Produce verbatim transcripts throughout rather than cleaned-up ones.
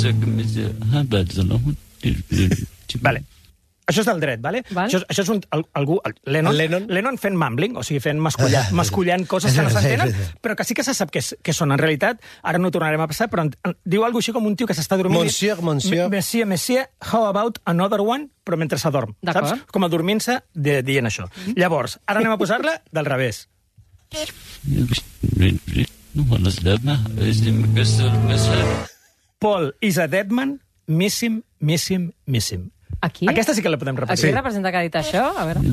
Vale. Això és del dret, vale? Val. Això, això és un, el, algú, el Lennon, Lennon. Lennon fent mumbling, o sigui, fent mascullant, mascullant coses que no s'entenen, però que sí que se sap què, què són en realitat. Ara no ho tornarem a passar, però en, en, diu alguna cosa així com un tio que s'està dormint. Monsieur, monsieur. Monsieur, monsieur, how about another one? Però mentre s'adorm, saps? Com adormint-se de, dient això. Mm -hmm. Llavors, ara anem a posar-la del revés. Paul is a dead man, miss him, miss him, miss him. Aquí? Aquesta sí que la podem repetir. Aquí representa que ha dit això? A veure...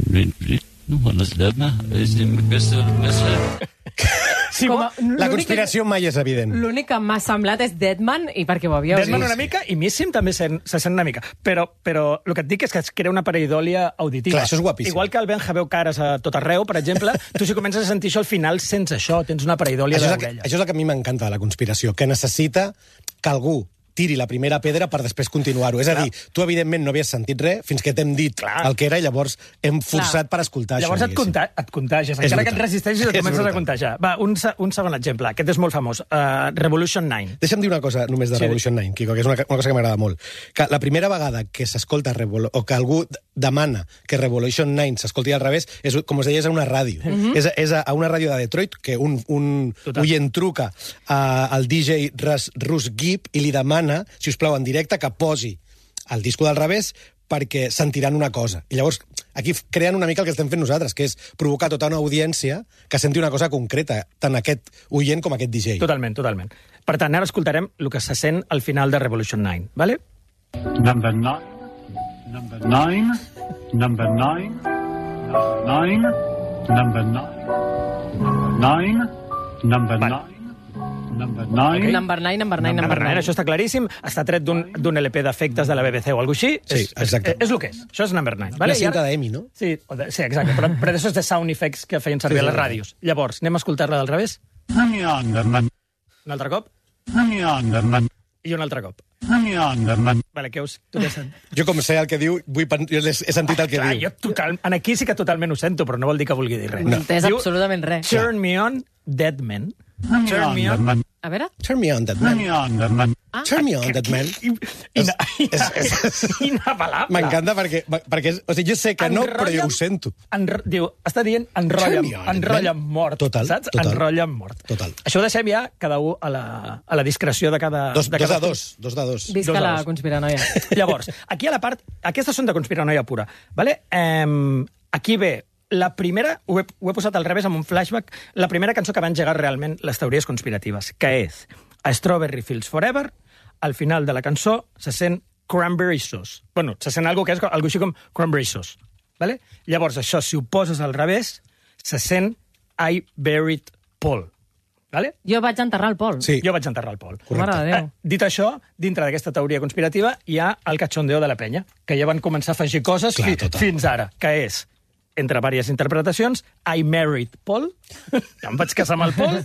Sí, Com a, la conspiració mai és evident. L'únic que m'ha semblat és Deadman, i perquè ho havíeu Deadman vist. una mica i Missim també se, se sent una mica. Però, però el que et dic és que es crea una pareidòlia auditiva. Clar, això és guapíssim. Igual que el Benja veu cares a tot arreu, per exemple, tu si comences a sentir això al final sense això, tens una pareidòlia Això és, el que, d'orella. això és el que a mi m'encanta de la conspiració, que necessita que algú tiri la primera pedra per després continuar-ho. És a dir, tu, evidentment, no havies sentit res fins que t'hem dit Clar. el que era i llavors hem forçat Clar. per escoltar Llavors això. et, conta et contagies, És encara que et brutal. resisteixis et És comences brutal. a contagiar. Va, un, se- un segon exemple, aquest és molt famós, uh, Revolution nine. Deixa'm dir una cosa només de Sí. Revolution nine, Quico, que és una, una cosa que m'agrada molt. Que la primera vegada que s'escolta Revol o que algú d- demana que Revolution nine s'escolti al revés, és, com us deia, és a una ràdio. Mm -hmm. és, és a, a una ràdio de Detroit que un, un Total. oient truca a, al D J Russ, Russ Gibb i li demana, si us plau, en directe, que posi el disco del revés perquè sentiran una cosa. I llavors, aquí creen una mica el que estem fent nosaltres, que és provocar tota una audiència que senti una cosa concreta, tant aquest oient com aquest D J. Totalment, totalment. Per tant, ara escoltarem el que se sent al final de Revolution nine, vale? Number nine, number nine, number nine, number nine, number nine, number nine, number Vale. nine, number nine. Number nine, number nine, number nine. Això està claríssim, està tret d'un d'un L P d'efectes de la B B C o alguna cosa així. Sí, és, exacte. És, és el que és. Això és Number nine. Vale? Una cinta I ara- d'Emmy, no? Sí, o de, sí, exacte, però, però d'això és de sound effects que feien servir Sí, sí, a les sí. ràdios. Llavors, anem a escoltar-la del revés? I'm yonder man, Un altre cop? I'm yonder man, I un altre cop. I'm yonder man. Vale, què us... Tu què sent? Jo, com sé el que diu, vull pen... jo he sentit el que Clar, diu. jo total... En aquí sí que totalment ho sento, però no vol dir que vulgui dir res. No entès Diu, absolutament res. Turn me on, dead man. I'm Turn me yonder on. man, A veure... Turn me on, that I'm man. yonder man. Ah, Turn me on, that man. Ina, És- és- és- inabalable. M'encanta perquè, perquè... és- O sigui, jo sé que no, però jo ho Enrotlla'm- sento. Enro... Diu, està dient enrotlla'm, Turn me on, enrotlla'm man. mort. Total, saps? total. Enrotlla'm mort. Total. Això ho deixem ja cada un a la, a la discreció de cada... Dos, de dos cada a dos, dos de dos. Visca Dos a la dos. conspiranoia. Llavors, aquí a la part... Aquestes són de conspiranoia pura. Vale? Eh, aquí ve la primera... Ho he, ho he posat al revés amb un flashback. La primera cançó que va engegar realment les teories conspiratives, que és A Strawberry Fields Forever. Al final de la cançó se sent cranberry sauce. Bueno, se sent algo que és algo així com cranberry sauce. Vale? Llavors, això, si ho poses al revés, se sent I buried Paul. Vale? Jo vaig enterrar el Pol. Sí. Jo vaig enterrar el Pol. Mare de Déu. Eh, dit això, dintre d'aquesta teoria conspirativa hi ha el cachondeo de la penya, que ja van començar a afegir coses Clar, fi, total. fins ara, que és, entre diverses interpretacions, I married Paul, em vaig casar amb el Paul,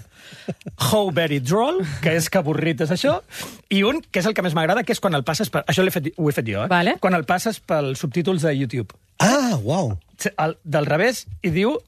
How very droll, que és que avorrit és això, i un, que és el que més m'agrada, que és quan el passes per... Això l'he fet, ho he fet jo, eh? Vale. Quan el passes pels subtítols de YouTube. Ah, uau. El, del revés, i diu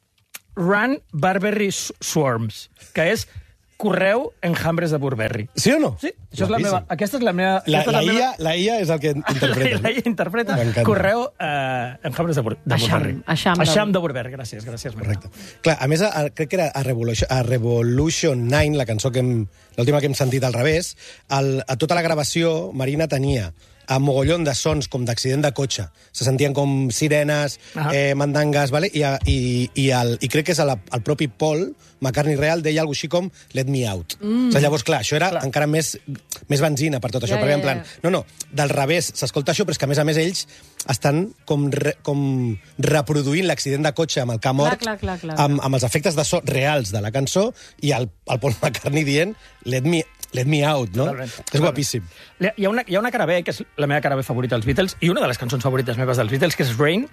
Run Burberry Swarms, que és correu enjambres de Burberry. Sí o no? Sí, això és la meva, aquesta és la meva... La, aquesta és la, meva- I A, la I A és el que interpreta. La I A interpreta M'encanta. correu eh, enjambres de, Bur de Eixam, Burberry. eixam de- Eixam de Burberry, gràcies, gràcies. Correcte. Clar, a més, a, crec que era a Revolution, a Revolution nine, la cançó que hem... l'última que hem sentit al revés, el, a tota la gravació, Marina tenia a mogollon de sons com d'accident de cotxe. Se sentien com sirenes, Ah. eh, mandangues, vale? I, a, i, i, el, i crec que és el, el propi Paul McCartney real deia alguna així com Let me out. Mm. O sigui, llavors, clar, això era clar. encara més, més benzina per tot això, Ja, perquè ja, en plan, ja. no, no, del revés s'escolta això, però és que a més a més ells estan com, re, com reproduint l'accident de cotxe amb el que ha mort, Clar, clar, clar, clar. amb, amb els efectes de so reals de la cançó i el, el Paul McCartney dient Let me, let me out, no? Totalment, És totalment. guapíssim. Hi ha, una, hi ha una cara B, que és la meva cara B favorita dels Beatles, i una de les cançons favorites meves dels Beatles, que és Rain,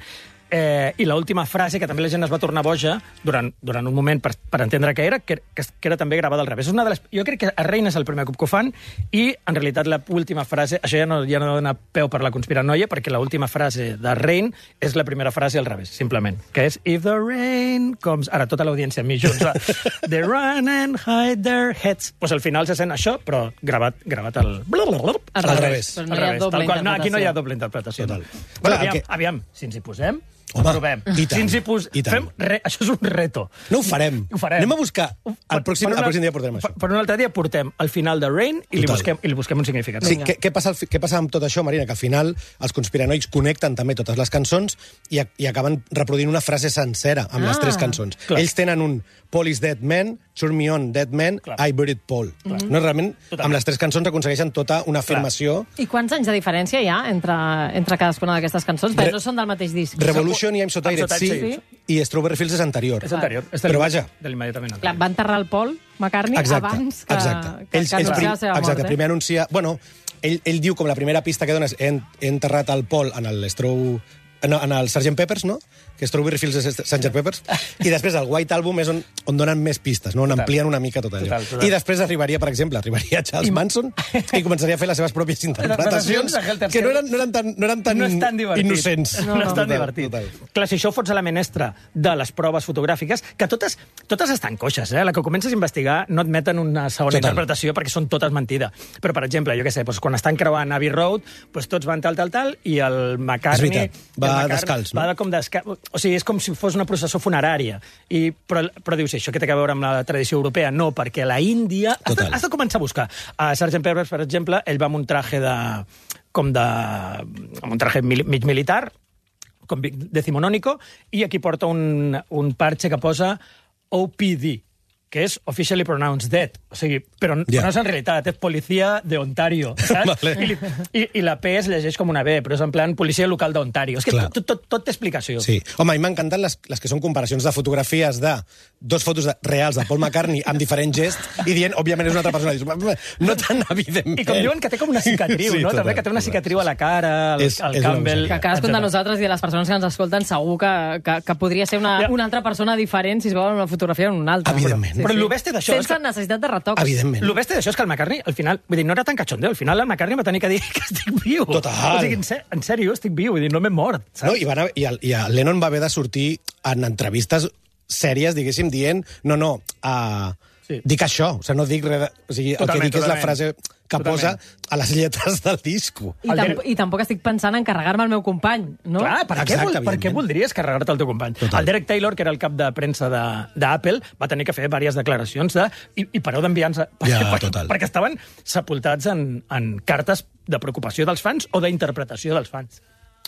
Eh, I l'última frase, que també la gent es va tornar boja durant, durant un moment per, per entendre què era, que, que, que era també gravada al revés. És una de les, jo crec que a Rain és el primer cop que ho fan i, en realitat, l'última frase... Això ja no, ja no dona peu per la conspiranoia, perquè l'última frase de Rain és la primera frase al revés, simplement, que és If the rain comes... Ara, tota l'audiència amb mi junts. They run and hide their heads. Pues al final se sent això, però gravat, gravat al... Al Al revés. Però no al hi ha revés. doble Tal qual. No, aquí no hi ha interpretació. doble interpretació. Total. Bueno, Clar, aviam, que- aviam, si ens hi posem, Home, ho provem. i tant, Si ens hi pos... i tant. Fem re... Això és un reto. No ho farem. Ho farem. Anem a buscar... El pròxim, Per el una- pròxim dia portarem això. Per, per un altre dia portem el final de Rain i li, Total. busquem, i li busquem un significat. Sí, Vinga. què, què, passa, al fi- què passa amb tot això, Marina? Que al final els conspiranoics connecten també totes les cançons i, a- i acaben reproduint una frase sencera amb les Ah. tres cançons. Clar. Ells tenen un Paul is dead man, Turn me on, dead man, Clar. I buried Paul. No, realment, Total. amb les tres cançons aconsegueixen tota una afirmació. I quants anys de diferència hi ha entre, entre cadascuna d'aquestes cançons? Perquè Re- no són del mateix disc. Revolution i I'm so tired, I'm so tired, sí, sí. i Strawberry Fields és anterior. És anterior. És Però vaja. De l'immediatament Clar, anterior. va enterrar el Paul McCartney Exacte, abans que, exacte. que, Ells, que ells anunciar prim, la seva mort. exacte, eh? primer anuncia... Bueno, ell, ell diu com la primera pista que dona és he, he enterrat el Paul en el Straw... No, en el sergent Peppers, no? Que Strawberry Fields és sergent Peppers. I després el White Album és on, on donen més pistes, no? On Total. amplien una mica tot allò. Total, total. I després arribaria, per exemple, arribaria Charles Manson i començaria a fer les seves pròpies interpretacions, de Helter que no eren, no eren tan, no eren tan, no és tan divertit. innocents. No, no, és tan Total, divertit. total. Clar, si això fots a la menestra de les proves fotogràfiques, que totes, totes estan coixes, eh? La que comences a investigar no et meten una segona Total. interpretació perquè són totes mentida. Però, per exemple, jo què sé, doncs, quan estan creuant Abbey Road, doncs tots van tal, tal, tal, i el McCartney... És veritat, va el McCartney descalç, no? Va de com descalç. O sigui, és com si fos una processó funerària. I, però, però dius, això què té a veure amb la tradició europea? No, perquè a la Índia... Has de, Total. has de començar a buscar. A sergent Peppers, per exemple, ell va amb un traje de... com de... amb un traje mil, mig militar, com decimonònico, i aquí porta un, un parche que posa O P D, que és Officially Pronounced Dead. O sigui, però, Ja. però no és en realitat, és Policia de Ontario, saps? Vale. I, i, I la P es llegeix com una B, però és en plan Policia Local d'Ontario. És que Clar. tot, tot, tot té explicació. Sí. Home, a mi m'han encantat les, les que són comparacions de fotografies de dos fotos de, reals de Paul McCartney amb diferents gests i dient, òbviament, és una altra persona. Dius, no tan evidentment. I com diuen que té com una cicatriu, Sí, no? total, També que té una total. cicatriu a la cara, el, És- el és una Campbell... Que cadascun de etcètera. nosaltres i de les persones que ens escolten segur que, que, que podria ser una, Ja. una altra persona diferent si es veuen una fotografia en una altra. Evidentment. Però el bèstia d'això és Sense que- necessitat de retocs. Evidentment. El bèstia d'això és que el McCartney, al final, vull dir, no era tan cachondeo, al final el McCartney va tenir que dir que estic viu. Total. O sigui, en, ser, en sèrio, estic viu, vull dir, no m'he mort, saps? No, i, van a, i, el, I el Lennon va haver de sortir en entrevistes sèries, diguéssim, dient no, no, uh, Sí. sí. dic això, o sigui, no dic res... O sigui, el Totalment, que dic és la totalment. frase que Totalment. posa a les lletres del disco. I, El tamp Derek- I tampoc estic pensant en carregar-me el meu company, no? Clar, per, Exacte, què, vol, per evidentment. què voldries carregar-te el teu company? Total. El Derek Taylor, que era el cap de premsa de- d'Apple, va tenir que fer diverses declaracions de... I, i pareu d'enviar-nos... Ja, perquè, total. perquè estaven sepultats en, en cartes de preocupació dels fans o d'interpretació dels fans.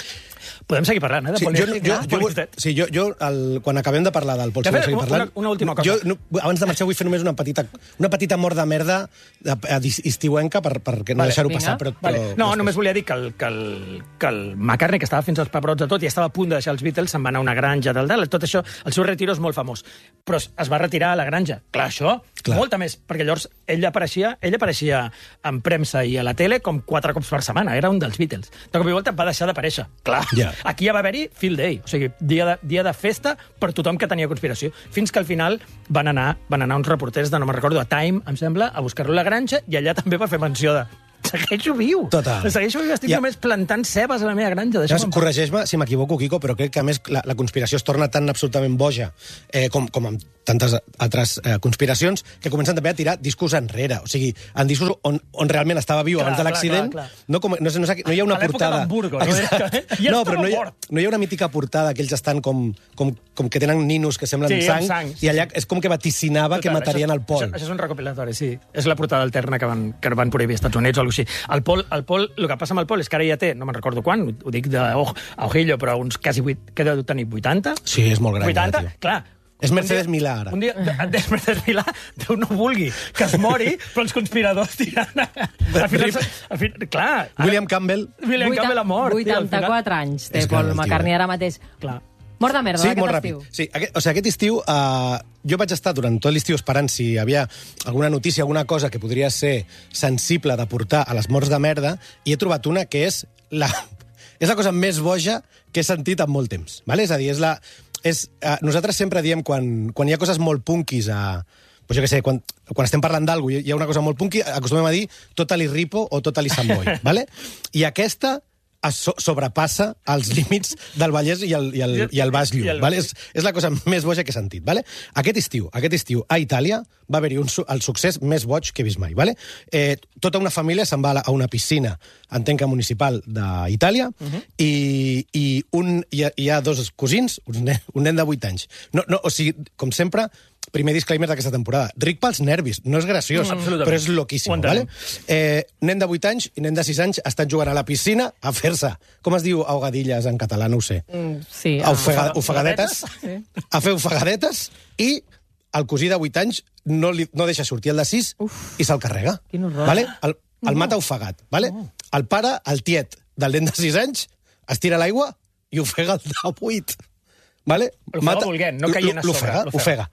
Podem seguir parlant, eh, de Sí, jo, política? jo, jo, Policia. sí, jo, jo el, quan acabem de parlar del Pol, De si fet, seguir una- parlant... una última cosa. Jo, no, abans de marxar vull fer només una petita, una petita mort de merda de, de, estiuenca per, perquè no Vale, deixar-ho vinga. passar. Però, Vale. però, No, després. només volia dir que el, que, el, que el McCartney, que estava fins als pebrots de tot i estava a punt de deixar els Beatles, se'n va anar a una granja, tal, tal, tot això, el seu retiro és molt famós. Però es va retirar a la granja. Clar, això, Clar. molta més, perquè llavors ell apareixia, ell apareixia en premsa i a la tele com quatre cops per setmana, era un dels Beatles. De cop i volta va deixar d'aparèixer. Clar, Ja. aquí ja va haver-hi field day, o sigui, dia de, dia de festa per tothom que tenia conspiració, fins que al final van anar, van anar uns reporters de, no me'n recordo, a Time, em sembla, a buscar-lo a la granja, i allà també va fer menció de segueixo viu. Total. Segueixo viu, estic Ja. només plantant cebes a la meva granja. Llavors, Deixa'm... corregeix-me si m'equivoco, Quico, però crec que, a més, la, la conspiració es torna tan absolutament boja eh, com, com amb tantes altres eh, conspiracions que comencen també a tirar discos enrere. O sigui, en discos on, on realment estava viu Clar, abans de clar, l'accident, clar, clar. no, com, no, sé, no, sé, no hi ha una A l'època portada... d'Hamburgo, no? Exacte. Ja no, estava però no hi, ha, mort. no hi ha una mítica portada que ells estan com, com, com que tenen ninos que semblen Sí, sang, amb sang, sí, i allà és com que vaticinava que Total, matarien això, el Pol. Això, això és un recopilatori, sí. És la portada alterna que van, que van prohibir als Estats Units o alguna cosa així. El Pol, el Pol, el que passa amb el Pol és que ara ja té, no me'n recordo quan, ho, ho dic de oh, a ojillo, però uns quasi vuit, que deu tenir vuitanta? Sí, és molt gran, vuitanta, ja, tio. clar. És Un Mercedes dia- Milà, ara. Un dia, és Mercedes Milà, Déu no vulgui que es mori, però els conspiradors tirant... Al final, al final, clar. ara- William Campbell... William Campbell ha mort. tio, al final. vuitanta-quatre anys té És Paul gran, el tio, McCartney eh? ara mateix. Clar. Mort de merda, Sí, aquest molt estiu. ràpid. Sí, aquest, o sigui, aquest estiu uh, jo vaig estar durant tot l'estiu esperant si hi havia alguna notícia, alguna cosa que podria ser sensible de portar a les morts de merda, i he trobat una que és la... és la cosa més boja que he sentit en molt temps. Vale? És a dir, és la... És, uh, nosaltres sempre diem, quan, quan hi ha coses molt punkis a... Pues jo què sé, quan, quan estem parlant d'algú i hi ha una cosa molt punky, acostumem a dir Totally Ripo o Totally Samboy, vale? I aquesta so sobrepassa els límits del Vallès i el, i el, i el Baix Llull, vale? És, és la cosa més boja que he sentit, vale? Aquest estiu, aquest estiu a Itàlia va haver-hi un, el succés més boig que he vist mai, vale? Eh, tota una família se'n va a una piscina, entenc que municipal d'Itàlia, uh -huh. i, i un, hi, ha, hi ha dos cosins, un nen, un nen de vuit anys. No, no, o sigui, com sempre, primer disclaimer d'aquesta temporada. Ric pels nervis, no és graciós, mm, però és loquíssim, vale? Eh, nen de vuit anys i nen de sis anys estan jugant a la piscina a fer-se, com es diu ahogadilles en català, no ho sé. Mm, sí. A ofega, ofegadetes, sí. A fer ofegadetes, i el cosí de vuit anys no, li, no deixa sortir el de sis i se'l carrega. Quin horror. Vale? El, el mata ofegat, vale? No. El pare, el tiet del nen de sis anys, es tira a l'aigua i ofega el de vuit. Vale? L'ofega volent, no caient a sobre. L'ofega, ofega.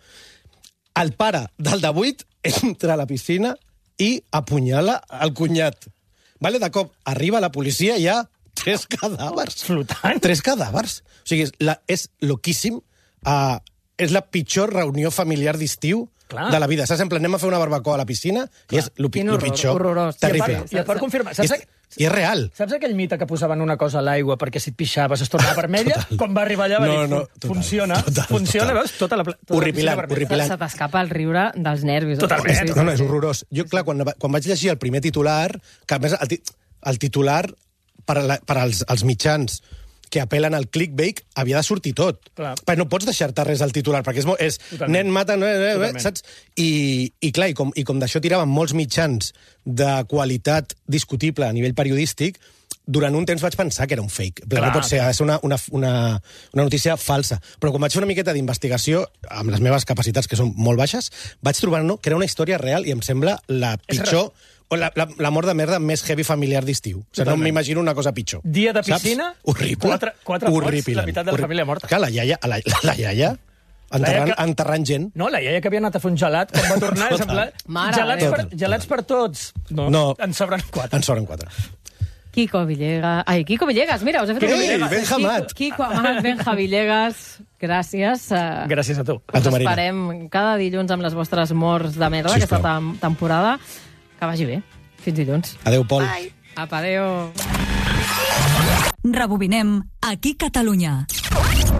El pare del de vuit entra a la piscina i apunyala el cunyat. Vale? De cop arriba la policia i hi ha tres cadàvers. Flotant? Tres cadàvers. O sigui, és, la, és loquíssim. Uh, és la pitjor reunió familiar d'estiu de la vida. Saps? En plan, anem a fer una barbacoa a la piscina. Clar. I és lo, Quin lo horror, pitjor. Horrorós. Terrible. I a part confirmar... Saps, I, és, I és real. Saps aquell mite que posaven una cosa a l'aigua perquè si et pixaves es tornava vermella? Total. Quan va arribar allà va no, dir, no, total, funciona, total, funciona, total. veus? Tota la, tota horripilant, la horripilant. Se t'escapa el riure dels nervis. Totalment. No, no, és horrorós. Jo, clar, quan, quan vaig llegir el primer titular, que a més el, el titular per, la, per als, als mitjans que apel·len al clickbait, havia de sortir tot. Clar. Però no pots deixar-te res al titular, perquè és, molt, és nen mata, no, eh, eh, saps? I, i clar, i com, i com d'això tiraven molts mitjans de qualitat discutible a nivell periodístic, durant un temps vaig pensar que era un fake. Clar, no pot ser, ha de ser una, una, una, una notícia falsa. Però quan vaig fer una miqueta d'investigació, amb les meves capacitats, que són molt baixes, vaig trobar no, que era una història real i em sembla la pitjor... O la, la, la mort de merda més heavy familiar d'estiu. O sigui, no m'imagino una cosa pitjor. Dia de piscina, saps? Horrible. Quatre, quatre morts, la meitat de la família morta. Clar, la iaia, la, la, la iaia enterrant, que... enterrant gent. No, la iaia que havia anat a fer un gelat, quan va tornar, és en plan, gelats, per, gelats per tots. No, no, en sobren quatre. En sobren quatre. Kiko Villegas... Ai, Kiko Villegas, mira, us he fet... Ei, Benja Amat. Kiko Amat, Benja Villegas, gràcies. Uh, gràcies a tu. A tu, Marina. Us esperem cada dilluns amb les vostres morts de merda, Sisplau. aquesta temporada. Que vagi bé. Fins dilluns. Adéu, Pol. Bye. Apa, adéu. Rebobinem aquí Catalunya.